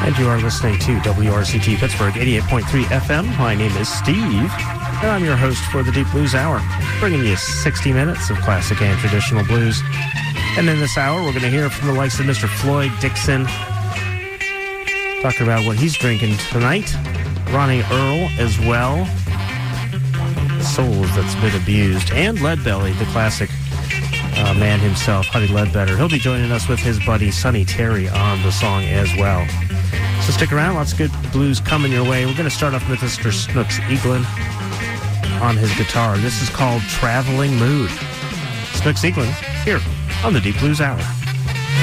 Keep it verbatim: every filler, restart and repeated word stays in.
And you are listening to W R C T Pittsburgh eighty-eight point three F M. My name is Steve, and I'm your host for the Deep Blues Hour, bringing you sixty minutes of classic and traditional blues. And in this hour, we're going to hear from the likes of Mister Floyd Dixon, talking about what he's drinking tonight. Ronnie Earl as well, Souls That's Been Abused, and Leadbelly, the classic uh, man himself, Huddie Ledbetter. He'll be joining us with his buddy Sonny Terry on the song as well. So stick around, lots of good blues coming your way. We're going to start off with Mister Snooks Eaglin on his guitar. This is called Traveling Mood. Snooks Eaglin here on the Deep Blues Hour.